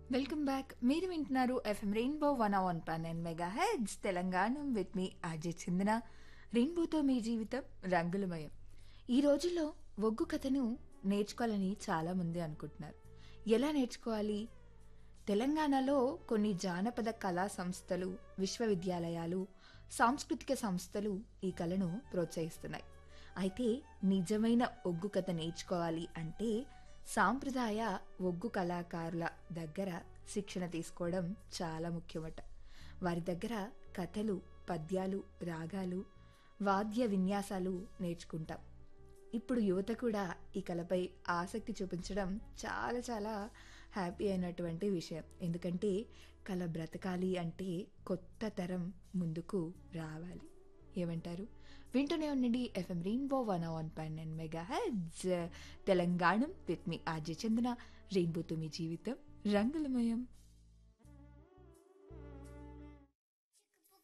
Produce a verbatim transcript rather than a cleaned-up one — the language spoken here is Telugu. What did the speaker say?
Welcome back. మీరు వింటున్నారు FM rainbow one one point mega heads Telangana with me Ajay చందన. రెయిన్బోతో మీ జీవితం రంగులమయం. ఈ రోజుల్లో ఒగ్గు కథను నేర్చుకోవాలని చాలా మంది అనుకుంటున్నారు. ఎలా నేర్చుకోవాలి? తెలంగాణలో కొన్ని జానపద కళా సంస్థలు, విశ్వవిద్యాలయాలు, సాంస్కృతిక సంస్థలు ఈ కళను ప్రోత్సహిస్తున్నాయి. అయితే నిజమైన ఒగ్గు కథ నేర్చుకోవాలి అంటే సాంప్రదాయ ఒగ్గు కళాకారుల దగ్గర శిక్షణ తీసుకోవడం చాలా ముఖ్యమట. వారి దగ్గర కథలు, పద్యాలు, రాగాలు, వాద్య విన్యాసాలు నేర్చుకుంటాం. ఇప్పుడు యువత కూడా ఈ కళపై ఆసక్తి చూపించడం చాలా చాలా హ్యాపీ అయినటువంటి విషయం. ఎందుకంటే కళ బ్రతకాలి అంటే కొత్త తరం ముందుకు రావాలి. ఏమంటారు? వింటూనే ఉండండి FM rainbow one one point nine mega heads Telangana with me Ajay చందన. రెయిన్బోతో మీ జీవితం రంగులమయం.